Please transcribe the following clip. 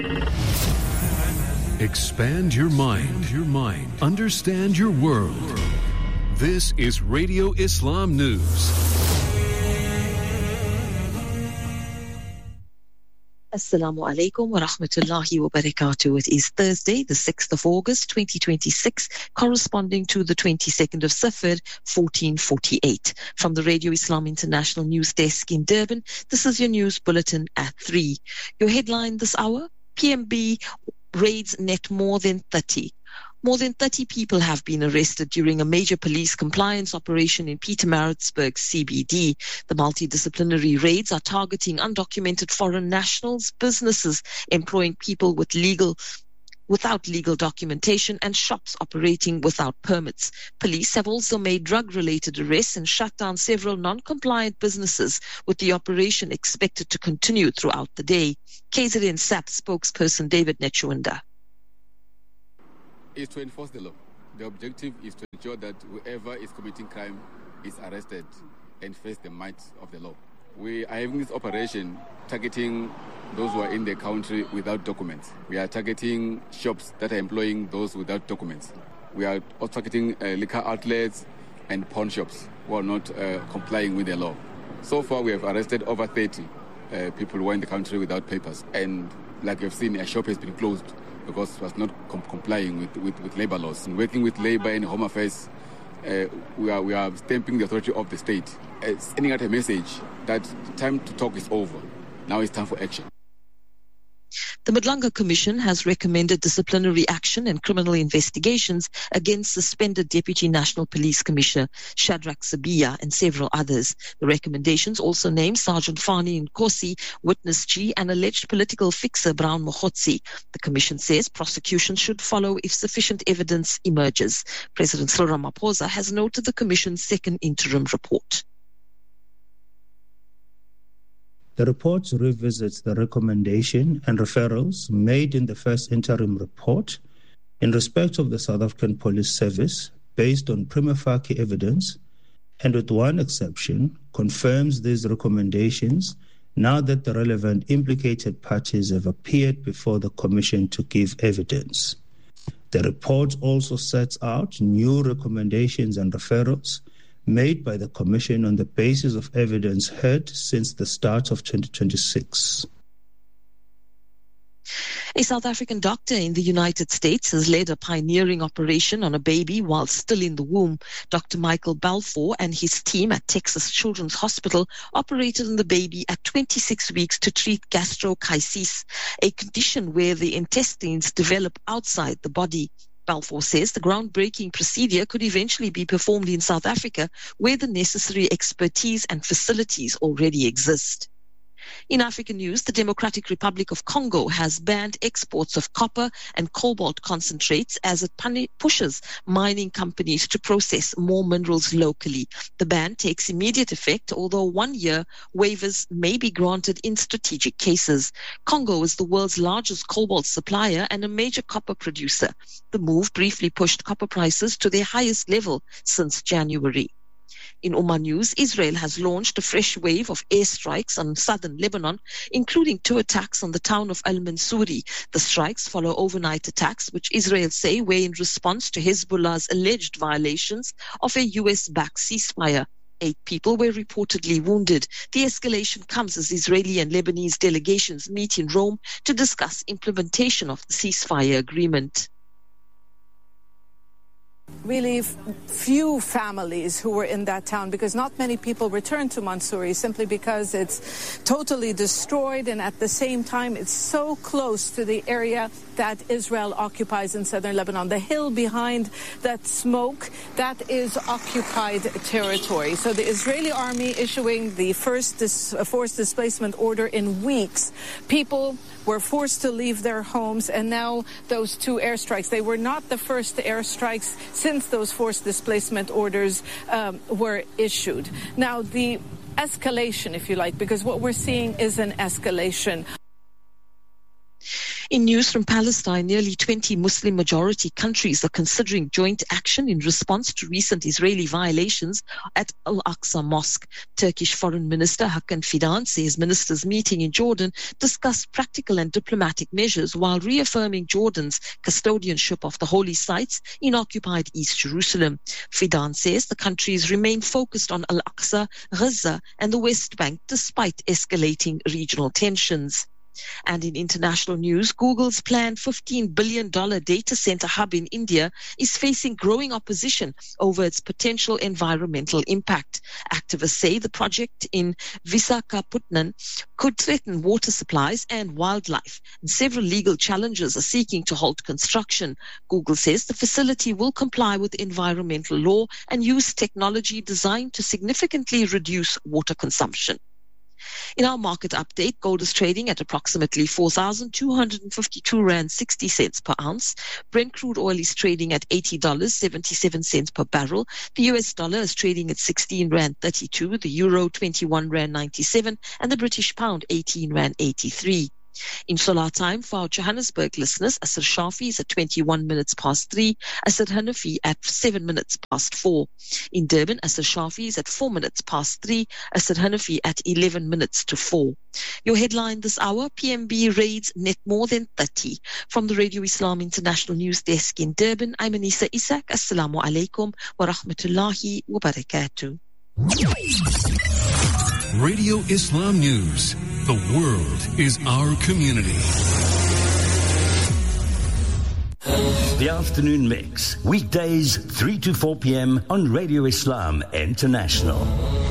Expand your mind. Understand your world. This is Radio Islam News. Assalamu alaikum wa rahmatullahi wa barakatuh. It is Thursday, the 6th of August, 2026, corresponding to the 22nd of Safar, 1448. From the Radio Islam International News Desk in Durban, this is your news bulletin at 3. Your headline this hour, PMB raids net more than 30. More than 30 people have been arrested during a major police compliance operation in Pietermaritzburg CBD. The multidisciplinary raids are targeting undocumented foreign nationals, businesses employing people without legal documentation, and shops operating without permits. Police have also made drug-related arrests and shut down several non-compliant businesses, with the operation expected to continue throughout the day. KZN SAP spokesperson David Nechunda is to enforce the law. The objective is to ensure that whoever is committing crime is arrested and face the might of the law. We are having this operation targeting those who are in the country without documents. We are targeting shops that are employing those without documents. We are also targeting liquor outlets and pawn shops who are not complying with the law. So far, we have arrested over 30 people who are in the country without papers. And like you've seen, a shop has been closed because it was not complying with labor laws. And working with labor and home affairs, we are stamping the authority of the state, sending out a message that time to talk is over. Now it's time for action. The Madlanga Commission has recommended disciplinary action and criminal investigations against suspended Deputy National Police Commissioner Shadrack Sibiya and several others. The recommendations also name Sergeant Fani Nkosi, Witness G, and alleged political fixer Brown Mokhotsi. The Commission says prosecution should follow if sufficient evidence emerges. President Cyril Ramaphosa has noted the Commission's second interim report. The report revisits the recommendation and referrals made in the first interim report in respect of the South African Police Service based on prima facie evidence, and with one exception, confirms these recommendations now that the relevant implicated parties have appeared before the Commission to give evidence. The report also sets out new recommendations and referrals made by the Commission on the basis of evidence heard since the start of 2026. A South African doctor in the United States has led a pioneering operation on a baby while still in the womb. Dr. Michael Balfour and his team at Texas Children's Hospital operated on the baby at 26 weeks to treat gastrochysis, a condition where the intestines develop outside the body. Balfour says the groundbreaking procedure could eventually be performed in South Africa, where the necessary expertise and facilities already exist. In African news, the Democratic Republic of Congo has banned exports of copper and cobalt concentrates as it pushes mining companies to process more minerals locally. The ban takes immediate effect, although 1 year waivers may be granted in strategic cases. Congo is the world's largest cobalt supplier and a major copper producer. The move briefly pushed copper prices to their highest level since January. In Oman news, Israel has launched a fresh wave of airstrikes on southern Lebanon, including 2 attacks on the town of Al-Mansouri. The strikes follow overnight attacks, which Israel say were in response to Hezbollah's alleged violations of a US-backed ceasefire. 8 people were reportedly wounded. The escalation comes as Israeli and Lebanese delegations meet in Rome to discuss implementation of the ceasefire agreement. Really few families who were in that town, because not many people returned to Mansouri simply because it's totally destroyed, and at the same time it's so close to the area that Israel occupies in southern Lebanon. The hill behind that smoke, that is occupied territory. So the Israeli army issuing the first forced displacement order in weeks. People were forced to leave their homes, and now those 2 airstrikes. They were not the first airstrikes since those forced displacement orders were issued. Now, the escalation, if you like, because what we're seeing is an escalation. In news from Palestine, nearly 20 Muslim-majority countries are considering joint action in response to recent Israeli violations at Al-Aqsa Mosque. Turkish Foreign Minister Hakan Fidan says ministers meeting in Jordan discussed practical and diplomatic measures while reaffirming Jordan's custodianship of the holy sites in occupied East Jerusalem. Fidan says the countries remain focused on Al-Aqsa, Gaza and the West Bank despite escalating regional tensions. And in international news, Google's planned $15 billion data center hub in India is facing growing opposition over its potential environmental impact. Activists say the project in Visakhapatnam could threaten water supplies and wildlife, and several legal challenges are seeking to halt construction. Google says the facility will comply with environmental law and use technology designed to significantly reduce water consumption. In our market update, gold is trading at approximately 4,252 Rand 60 cents per ounce. Brent crude oil is trading at $80.77 per barrel. The US dollar is trading at 16 Rand 32, the euro 21 Rand 97, and the British pound 18 Rand 83. In Solar time for our Johannesburg listeners, Asr Shafi is at 21 minutes past 3, Asr Hanafi at 7 minutes past 4. In Durban, Asr Shafi is at 4 minutes past 3, Asr Hanafi at 11 minutes to 4. Your headline this hour, PMB raids net more than 30. From the Radio Islam International News Desk in Durban, I'm Anisa Isak. Assalamu alaikum wa rahmatullahi wa barakatuh. Radio Islam News. The world is our community. The Afternoon Mix, weekdays 3 to 4 p.m. on Radio Islam International.